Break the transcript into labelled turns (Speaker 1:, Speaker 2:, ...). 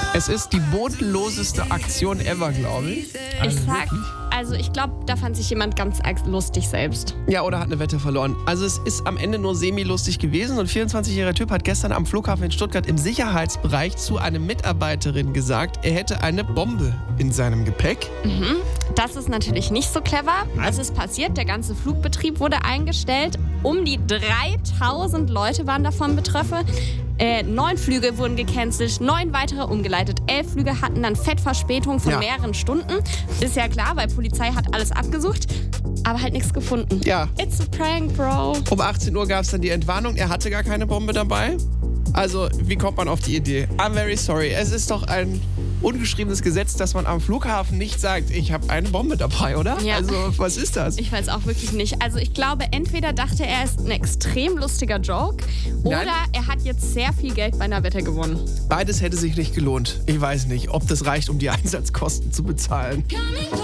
Speaker 1: Es ist die bodenloseste Aktion ever, glaube ich.
Speaker 2: Ich glaube, da fand sich jemand ganz arg lustig selbst.
Speaker 1: Ja, oder hat eine Wette verloren. Also es ist am Ende nur semi-lustig gewesen und ein 24-jähriger Typ hat gestern am Flughafen in Stuttgart im Sicherheitsbereich zu einer Mitarbeiterin gesagt, er hätte eine Bombe in seinem Gepäck.
Speaker 2: Das ist natürlich nicht so clever. Was ist passiert? Der ganze Flugbetrieb wurde eingestellt. Um die 3000 Leute waren davon betroffen. 9 Flüge wurden gecancelt, 9 weitere umgeleitet. 11 Flüge hatten dann Fettverspätung von mehreren Stunden. Ist ja klar, weil Polizei hat alles abgesucht, aber halt nichts gefunden.
Speaker 1: Ja.
Speaker 2: It's a prank, bro.
Speaker 1: Um 18 Uhr gab es dann die Entwarnung, er hatte gar keine Bombe dabei. Also, wie kommt man auf die Idee? I'm very sorry. Es ist doch ein ungeschriebenes Gesetz, dass man am Flughafen nicht sagt, ich habe eine Bombe dabei, oder?
Speaker 2: Ja.
Speaker 1: Also, was ist das?
Speaker 2: Ich weiß auch wirklich nicht. Also ich glaube, entweder dachte er, es ist ein extrem lustiger Joke oder er hat jetzt sehr viel Geld bei einer Wette gewonnen.
Speaker 1: Beides hätte sich nicht gelohnt. Ich weiß nicht, ob das reicht, um die Einsatzkosten zu bezahlen.